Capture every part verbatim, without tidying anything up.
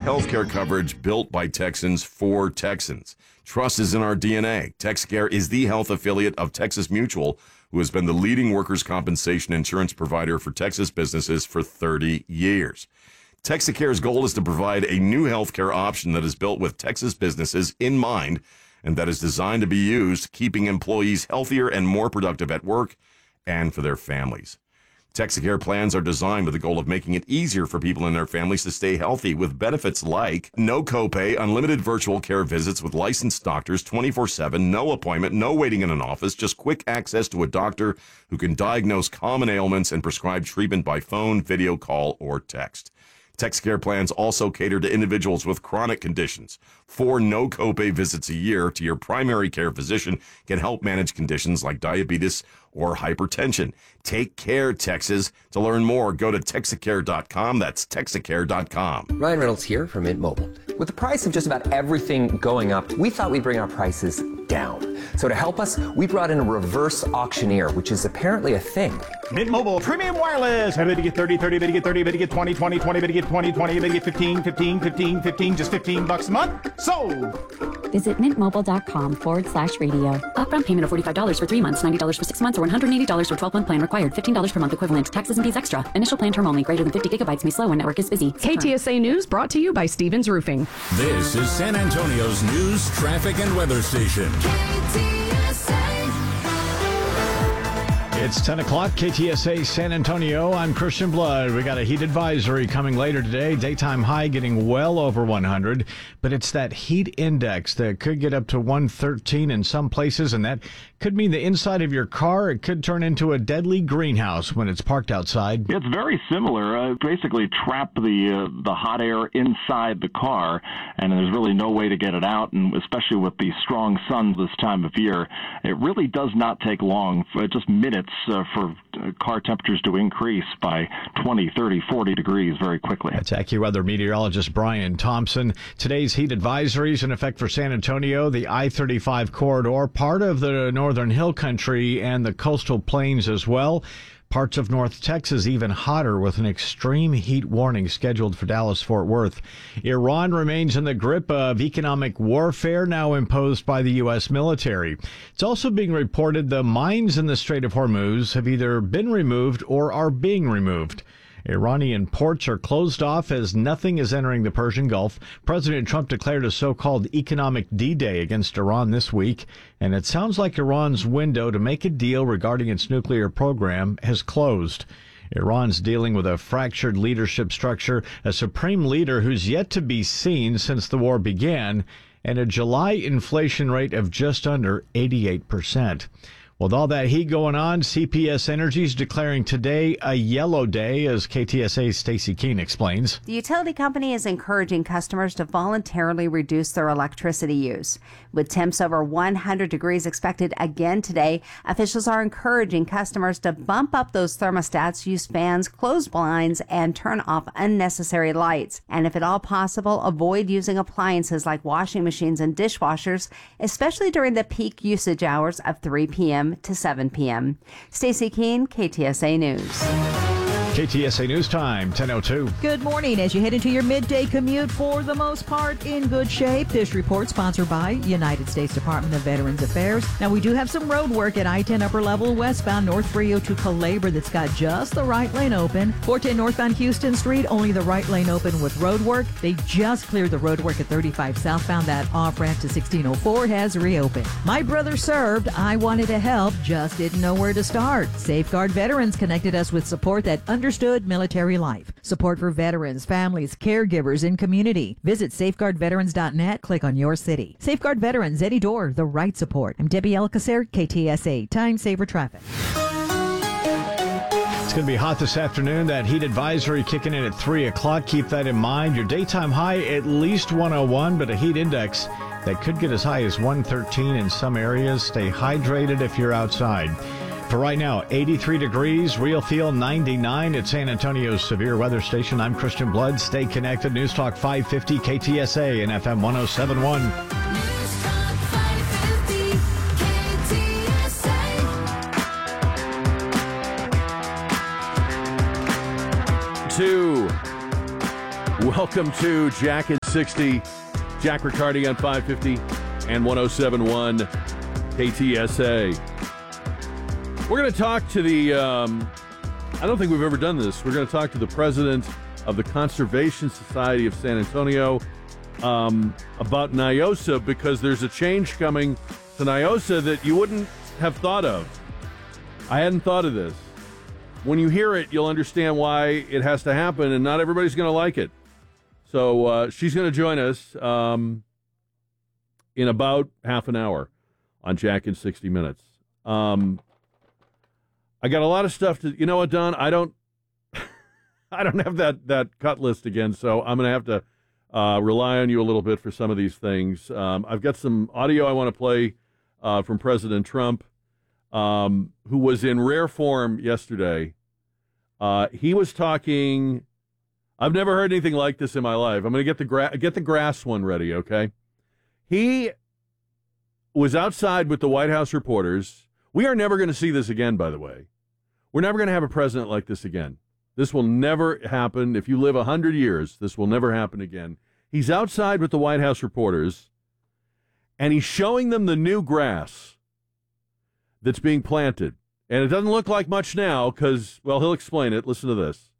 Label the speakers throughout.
Speaker 1: Healthcare coverage built by Texans for Texans. Trust is in our D N A. Texacare is the health affiliate of Texas Mutual, who has been the leading workers' compensation insurance provider for Texas businesses for thirty years. Texacare's goal is to provide a new healthcare option that is built with Texas businesses in mind and that is designed to be used, keeping employees healthier and more productive at work and for their families. Texacare plans are designed with the goal of making it easier for people and their families to stay healthy with benefits like no copay, unlimited virtual care visits with licensed doctors twenty-four seven, no appointment, no waiting in an office, just quick access to a doctor who can diagnose common ailments and prescribe treatment by phone, video call, or text. Texacare plans also cater to individuals with chronic conditions. Four no copay visits a year to your primary care physician can help manage conditions like diabetes or hypertension. Take care, Texas. To learn more, go to Texacare dot com. That's Texacare dot com.
Speaker 2: Ryan Reynolds here from Mint Mobile. With the price of just about everything going up, we thought we'd bring our prices down. So to help us, we brought in a reverse auctioneer, which is apparently a thing.
Speaker 3: Mint Mobile Premium Wireless. How about you get thirty, thirty, bet you get thirty, bet you get twenty, twenty, twenty, bet you get twenty, twenty, bet you get fifteen, fifteen, fifteen, fifteen, just fifteen bucks a month? Sold!
Speaker 4: Visit mintmobile.com forward slash radio. Upfront payment of forty-five dollars for three months, ninety dollars for six months, or one hundred eighty dollars for twelve-month plan required. fifteen dollars per month equivalent. Taxes and fees extra. Initial plan term only. Greater than fifty gigabytes may slow when network is busy.
Speaker 5: K T S A News brought to you by Stevens Roofing.
Speaker 6: This is San Antonio's news, traffic, and weather station. K T S A.
Speaker 7: It's ten o'clock, K T S A San Antonio. I'm Christian Blood. We got a heat advisory coming later today. Daytime high getting well over one hundred, but it's that heat index that could get up to one thirteen in some places, and that could mean the inside of your car, it could turn into a deadly greenhouse when it's parked outside.
Speaker 8: It's very similar. Uh, basically trap the uh, the hot air inside the car, and there's really no way to get it out, and especially with the strong sun this time of year, it really does not take long, for just minutes, Uh, for uh, car temperatures to increase by twenty, thirty, forty degrees very quickly.
Speaker 7: That's AccuWeather meteorologist Brian Thompson. Today's heat advisories in effect for San Antonio, the I thirty-five corridor, part of the Northern Hill Country, and the coastal plains as well. Parts of North Texas even hotter with an extreme heat warning scheduled for Dallas-Fort Worth. Iran remains in the grip of economic warfare now imposed by the U S military. It's also being reported the mines in the Strait of Hormuz have either been removed or are being removed. Iranian ports are closed off as nothing is entering the Persian Gulf. President Trump declared a so-called economic D-Day against Iran this week, and it sounds like Iran's window to make a deal regarding its nuclear program has closed. Iran's dealing with a fractured leadership structure, a supreme leader who's yet to be seen since the war began, and a July inflation rate of just under eighty-eight percent. With all that heat going on, C P S Energy is declaring today a yellow day, as K T S A's Stacey Keene explains.
Speaker 9: The utility company is encouraging customers to voluntarily reduce their electricity use. With temps over one hundred degrees expected again today, officials are encouraging customers to bump up those thermostats, use fans, close blinds, and turn off unnecessary lights. And if at all possible, avoid using appliances like washing machines and dishwashers, especially during the peak usage hours of three p.m. to seven p.m. Stacey Keene, K T S A News.
Speaker 7: K T S A News Time, ten oh two.
Speaker 10: Good morning. As you head into your midday commute, for the most part in good shape. This report sponsored by United States Department of Veterans Affairs. Now, we do have some road work at I ten upper level westbound North three oh two Calabar that's got just the right lane open. four ten northbound Houston Street, only the right lane open with road work. They just cleared the road work at thirty-five southbound. That off-ramp to sixteen oh four has reopened. My brother served. I wanted to help, just didn't know where to start. Safeguard Veterans connected us with support that understood military life. Support for veterans, families, caregivers, and community. Visit safeguard veterans dot net. Click on your city. Safeguard Veterans, Eddie Dorr, the right support. I'm Debbie Alcacer, K T S A, Time Saver Traffic.
Speaker 7: It's going to be hot this afternoon. That heat advisory kicking in at three o'clock. Keep that in mind. Your daytime high at least one oh one, but a heat index that could get as high as one thirteen in some areas. Stay hydrated if you're outside. For right now, eighty-three degrees, real feel ninety-nine at San Antonio's severe weather station. I'm Christian Blood. Stay connected. News Talk five fifty K T S A and F M one oh seven point one.
Speaker 6: News Talk five fifty K T S A.
Speaker 11: Two. Welcome to Jack and sixty. Jack Riccardi on five fifty and one oh seven point one K T S A. We're going to talk to the, um, I don't think we've ever done this. We're going to talk to the president of the Conservation Society of San Antonio um, about Niosa, because there's a change coming to Niosa that you wouldn't have thought of. I hadn't thought of this. When you hear it, you'll understand why it has to happen, and not everybody's going to like it. So uh, she's going to join us um, in about half an hour on Jack in sixty minutes. Um, I got a lot of stuff to, you know what, Don? I don't, I don't have that, that cut list again, so I'm going to have to uh, rely on you a little bit for some of these things. Um, I've got some audio I want to play uh, from President Trump, um, who was in rare form yesterday. Uh, he was talking. I've never heard anything like this in my life. I'm going to get the gra- get the grass one ready, okay? He was outside with the White House reporters. We are never going to see this again, by the way. We're never going to have a president like this again. This will never happen. If you live one hundred years, this will never happen again. He's outside with the White House reporters, and he's showing them the new grass that's being planted. And it doesn't look like much now because, well, he'll explain it. Listen to this.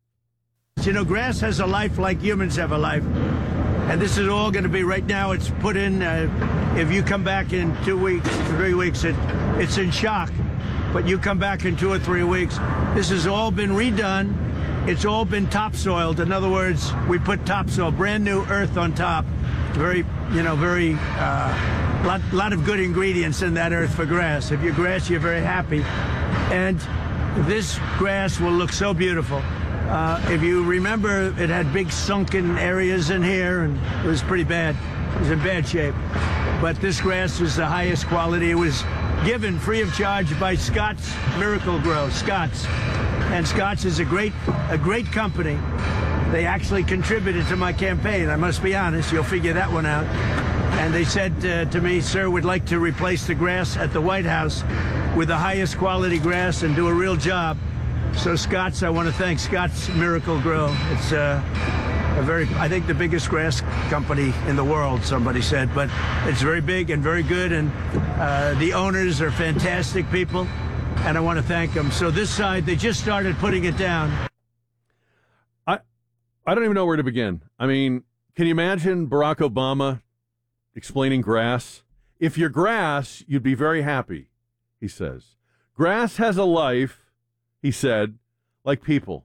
Speaker 12: You know, grass has a life like humans have a life. And this is all going to be right now. It's put in. Uh, if you come back in two weeks, three weeks, it, it's in shock. But you come back in two or three weeks, this has all been redone. It's all been topsoiled. In other words, we put topsoil, brand new earth on top. Very, you know, very, uh, lot, lot of good ingredients in that earth for grass. If you're grass, you're very happy. And this grass will look so beautiful. Uh, if you remember, it had big sunken areas in here, and it was pretty bad. It was in bad shape. But this grass was the highest quality. It was given free of charge by Scott's Miracle-Gro, Scott's. And Scott's is a great, a great company. They actually contributed to my campaign. I must be honest. You'll figure that one out. And they said uh, to me, sir, we'd like to replace the grass at the White House with the highest quality grass and do a real job. So Scott's, I want to thank Scott's Miracle-Gro. It's uh, a very, I think the biggest grass company in the world, somebody said, but it's very big and very good, and uh, the owners are fantastic people, and I want to thank them. So this side, they just started putting it down.
Speaker 11: I, I don't even know where to begin. I mean, can you imagine Barack Obama explaining grass? If you're grass, you'd be very happy, he says. Grass has a life, he said, like people.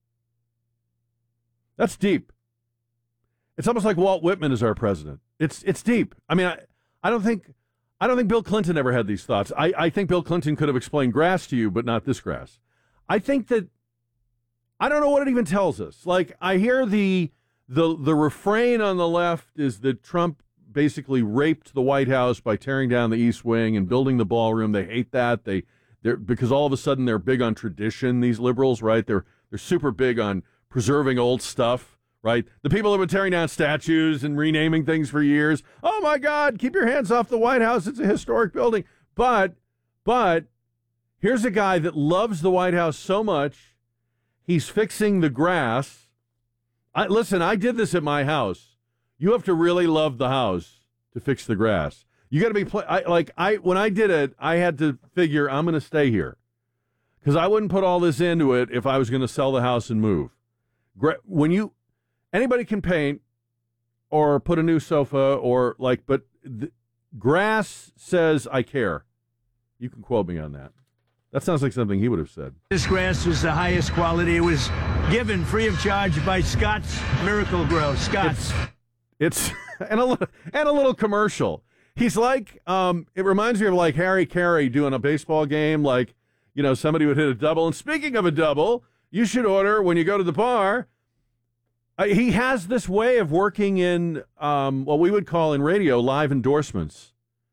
Speaker 11: That's deep. It's almost like Walt Whitman is our president. It's it's deep. I mean, I, I don't think I don't think Bill Clinton ever had these thoughts. I, I think Bill Clinton could have explained grass to you, but not this grass. I think that I don't know what it even tells us. Like, I hear the the the refrain on the left is that Trump basically raped the White House by tearing down the East Wing and building the ballroom. They hate that. They They're, because all of a sudden they're big on tradition, these liberals, right? They're they're super big on preserving old stuff, right? The people who have been tearing down statues and renaming things for years. Oh, my God, keep your hands off the White House. It's a historic building. But, but here's a guy that loves the White House so much, he's fixing the grass. I, listen, I did this at my house. You have to really love the house to fix the grass. You got to be play, I, like I when I did it, I had to figure I'm going to stay here because I wouldn't put all this into it if I was going to sell the house and move. When you anybody can paint or put a new sofa or like, but the, grass says I care. You can quote me on that. That sounds like something he would have said.
Speaker 12: This grass was the highest quality. It was given free of charge by Scott's Miracle-Gro. Scott's.
Speaker 11: It's, it's and a little and a little commercial. He's like, um, it reminds me of like Harry Carey doing a baseball game, like, you know, somebody would hit a double. And speaking of a double, you should order when you go to the bar. Uh, he has this way of working in um, what we would call in radio live endorsements.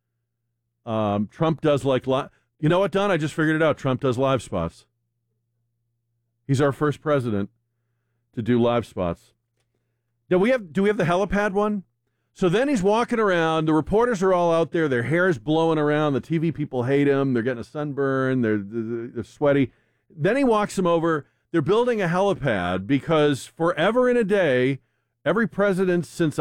Speaker 11: Um, Trump does like, li- you know what, Don? I just figured it out. Trump does live spots. He's our first president to do live spots. Now we have, do we have the helipad one? So then he's walking around. The reporters are all out there. Their hair's blowing around. The T V people hate him. They're getting a sunburn. They're, they're, they're sweaty. Then he walks them over. They're building a helipad because forever and a day, every president since